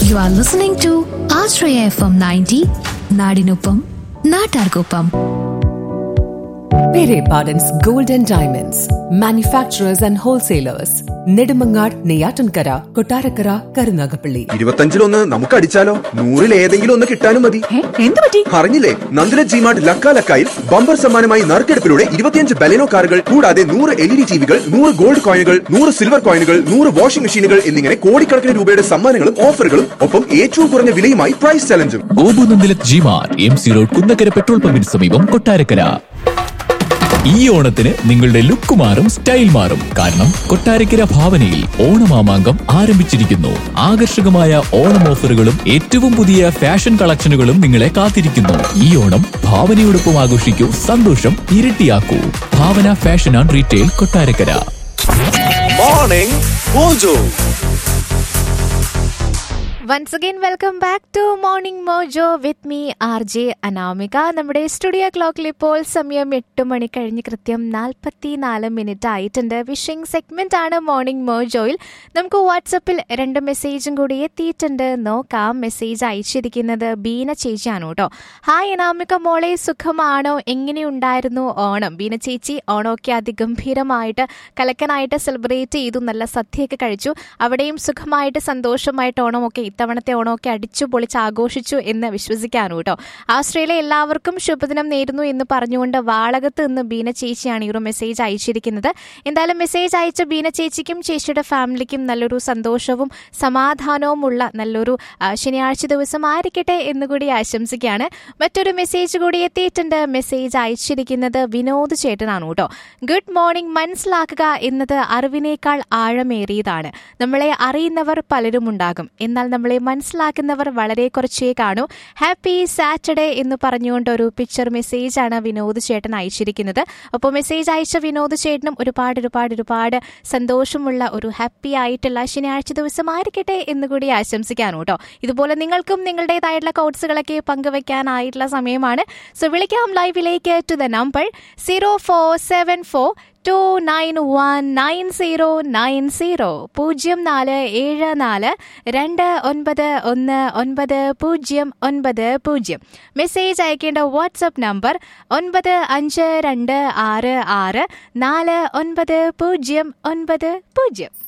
You are listening to Ashraya FM 90, Nadinupam, Natargopam. Pere Pardon's Gold and Diamonds, manufacturers and wholesalers. Nedumangad, Neyyattinkara, Kottarakkara, Karunagappally. 25 നമുക്ക് അടിച്ചാലോ? 100 ഏതെങ്കിലും ഒന്ന് കിട്ടാനും മതി. എന്ത് പറ്റി? അറിഞ്ഞില്ലേ? നന്ദില ജിമാർട്ട് ലക്കാലക്കായിൽ ബമ്പർ സമ്മാനമായി നറുക്കെടുപ്പിലൂടെ 25 ബലെനോ കാറുകൾ കൂടാതെ 100 LED ടിവികൾ, 100 ഗോൾഡ് കോയിനുകൾ, 100 സിൽവർ കോയിനുകൾ, 100 വാഷിംഗ് മെഷീനുകൾ എന്നിങ്ങനെ കോടിക്കണക്കിന് രൂപയുടെ സമ്മാനങ്ങളും ഓഫറുകളും ഒപ്പം ഏറ്റവും കുറഞ്ഞ വിലയുമായി price ചലഞ്ചും. Gopu Nandila G-Mart MC road Kunnakkara petrol പമ്പിന് സമീപം, കൊട്ടാരക്കര. ഈ ഓണത്തിന് നിങ്ങളുടെ ലുക്ക് മാറും, സ്റ്റൈൽ മാറും. കാരണം കൊട്ടാരക്കര ഭാവനയിൽ ഓണമാമാങ്കം ആരംഭിച്ചിരിക്കുന്നു. ആകർഷകമായ ഓണം ഓഫറുകളും ഏറ്റവും പുതിയ ഫാഷൻ കളക്ഷനുകളും നിങ്ങളെ കാത്തിരിക്കുന്നു. ഈ ഓണം ഭാവനയോടൊപ്പം ആഘോഷിക്കൂ, സന്തോഷം ഇരട്ടിയാക്കൂ. ഭാവന fashion and retail, Kottarakkara. Morning mojo. Once again, welcome back to Morning Mojo with me, RJ Anamika. നമ്മുടെ സ്റ്റുഡിയോ ക്ലോക്കിൽ ഇപ്പോൾ സമയം 8 മണി കഴിഞ്ഞ് കൃത്യം 44 മിനിറ്റ് ആയിട്ടുണ്ട്. വിഷിംഗ് സെഗ്മെന്റ് ആണ് മോർണിംഗ് മോജോയിൽ. നമുക്ക് വാട്സപ്പിൽ 2 മെസ്സേജും കൂടി എത്തിയിട്ടുണ്ട്. നോക്കാം. മെസ്സേജ് അയച്ചിരിക്കുന്നത് ബീന ചേച്ചിയാണ് കേട്ടോ. ഹായ് അനാമിക മോളെ, സുഖമാണോ? എങ്ങനെയുണ്ടായിരുന്നു ഓണം? ബീന ചേച്ചി ഓണമൊക്കെ അതിഗംഭീരമായിട്ട് കലക്കനായിട്ട് സെലിബ്രേറ്റ് ചെയ്തു. നല്ല സദ്യയൊക്കെ കഴിച്ചു. അവിടെയും സുഖമായിട്ട് സന്തോഷമായിട്ട് ഓണമൊക്കെ ഇത്തവണത്തെ ഓണമൊക്കെ അടിച്ചു പൊളിച്ച് ആഘോഷിച്ചു എന്ന് വിശ്വസിക്കാനു കേട്ടോ. ആസ്ട്രേലിയ എല്ലാവർക്കും ശുഭദിനം നേരുന്നു എന്ന് പറഞ്ഞുകൊണ്ട് വാളകത്ത് നിന്ന് ബീന ചേച്ചിയാണ് ഈ ഒരു മെസ്സേജ് അയച്ചിരിക്കുന്നത്. എന്തായാലും മെസ്സേജ് അയച്ച ബീന ചേച്ചിക്കും ചേച്ചിയുടെ ഫാമിലിക്കും നല്ലൊരു സന്തോഷവും സമാധാനവുമുള്ള നല്ലൊരു ശനിയാഴ്ച ദിവസം ആയിരിക്കട്ടെ എന്നുകൂടി ആശംസിക്കുകയാണ്. മറ്റൊരു മെസ്സേജ് കൂടി എത്തിയിട്ടുണ്ട്. മെസ്സേജ് അയച്ചിരിക്കുന്നത് വിനോദ് ചേട്ടനാണ് കേട്ടോ. Good morning. മനസ്സിലാക്കുക എന്നത് അറിവിനേക്കാൾ ആഴമേറിയതാണ്. നമ്മളെ അറിയുന്നവർ പലരും ഉണ്ടാകും, എന്നാൽ നമ്മളെ മനസ്സിലാക്കുന്നവർ വളരെ കുറച്ചേ കാണൂ. ഹാപ്പി സാറ്റർഡേ എന്ന് പറഞ്ഞുകൊണ്ട് ഒരു പിക്ചർ മെസ്സേജാണ് വിനോദ് ചേട്ടൻ അയച്ചിരിക്കുന്നത്. അപ്പോൾ മെസ്സേജ് അയച്ച വിനോദ് ചേട്ടനും ഒരുപാട് സന്തോഷമുള്ള ഒരു ഹാപ്പി ആയിട്ടുള്ള ശനിയാഴ്ച ദിവസം ആയിരിക്കട്ടെ എന്നുകൂടി ആശംസിക്കാനു കേട്ടോ. ഇതുപോലെ നിങ്ങൾക്കും നിങ്ങളുടേതായിട്ടുള്ള കോഡ്സുകളൊക്കെ പങ്കുവെക്കാനായിട്ടുള്ള സമയമാണ്. സോ വിളിക്കാം ലൈവിലേക്ക് ടു ദ നമ്പർ 0474 2919090 0474291990. മെസ്സേജ് അയക്കേണ്ട വാട്സ്ആപ്പ് നമ്പർ 9526649090.